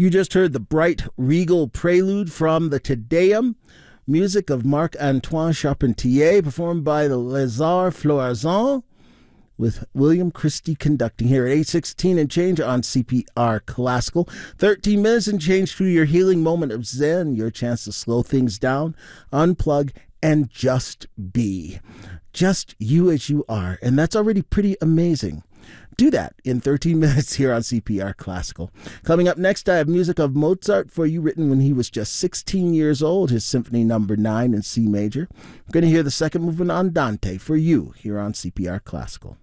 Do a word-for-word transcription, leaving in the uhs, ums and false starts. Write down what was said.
You just heard the bright, regal prelude from the Te Deum, music of Marc-Antoine Charpentier, performed by the Les Arts Florisants, with William Christie conducting here at eight sixteen and change on C P R Classical. thirteen minutes and change through your healing moment of Zen, your chance to slow things down, unplug, and just be. Just you as you are, and that's already pretty amazing. Do that in thirteen minutes here on C P R Classical. Coming up next, I have music of Mozart for you, written when he was just sixteen years old, his Symphony Number nine in C major. We're going to hear the second movement Andante for you here on C P R Classical.